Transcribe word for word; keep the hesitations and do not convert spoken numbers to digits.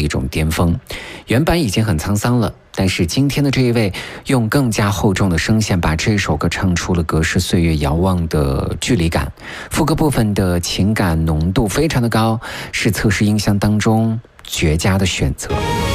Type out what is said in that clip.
种巅峰。原版已经很沧桑了，但是今天的这一位用更加厚重的声线把这首歌唱出了隔世岁月遥望的距离感，副歌部分的情感浓度非常的高，是测试音箱当中绝佳的选择。